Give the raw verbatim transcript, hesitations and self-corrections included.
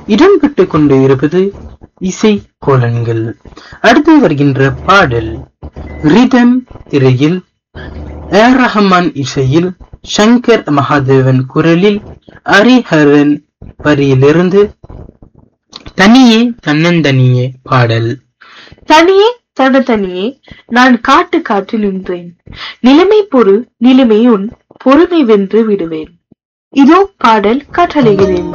இடம்பெற்றுக் கொண்டு இருப்பது இசை கோலன்கள். அடுத்து வருகின்ற பாடல் ரிதம் திரையில் ஏர் ரஹ்மான் இசையில் சங்கர் மகாதேவன் குரலில் ஹரிஹரன் வரியிலிருந்து தனியே தன்னந்தனியே பாடல். தனியே தனதனியே நான் காட்டு காட்டு நின்றேன், நிலைமை பொறு நிலைமை உன் பொறுமை வென்று விடுவேன். இதோ பாடல் கட்டளைகிறேன்.